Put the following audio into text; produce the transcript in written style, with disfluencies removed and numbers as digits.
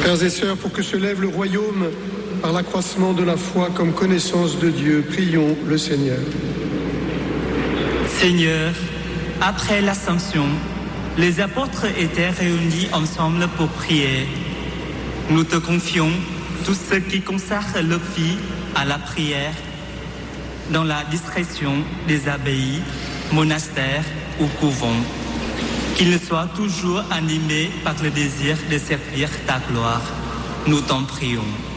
Frères et sœurs, pour que se lève le royaume par l'accroissement de la foi comme connaissance de Dieu, prions le Seigneur. Seigneur, après l'Ascension, les apôtres étaient réunis ensemble pour prier. Nous te confions tous ceux qui consacrent leur vie à la prière dans la discrétion des abbayes, monastères ou couvents. Qu'ils soient toujours animés par le désir de servir ta gloire. Nous t'en prions.